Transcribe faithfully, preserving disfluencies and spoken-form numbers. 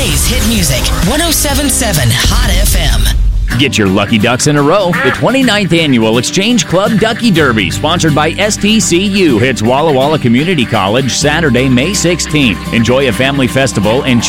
Today's hit music, one oh seven point seven Hot F M. Get your lucky ducks in a row. The twenty-ninth Annual Exchange Club Ducky Derby, sponsored by S T C U, hits Walla Walla Community College Saturday, May sixteenth. Enjoy a family festival and